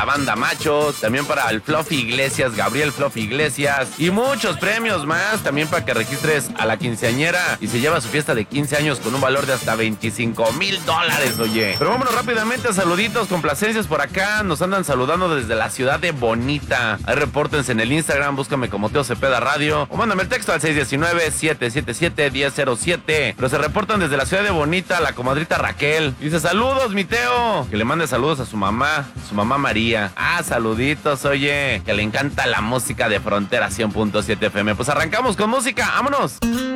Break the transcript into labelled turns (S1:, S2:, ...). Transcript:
S1: la banda Machos, también para el Fluffy Iglesias, Gabriel Fluffy Iglesias, y muchos premios más, también para que registres a la quinceañera y se lleva su fiesta de 15 años con un valor de hasta $25,000, oye. Pero vámonos rápidamente a saluditos, complacencias por acá, nos andan saludando desde la ciudad de Bonita. Ahí repórtense en el Instagram, búscame como Teo Cepeda Radio, o mándame el texto al 619-777-1007. Pero se reportan desde la ciudad de Bonita, la comadrita Raquel. Dice, saludos, mi Teo. Que le mande saludos a su mamá María. Saluditos, oye, que le encanta la música de Frontera 100.7 FM. Pues arrancamos con música, vámonos.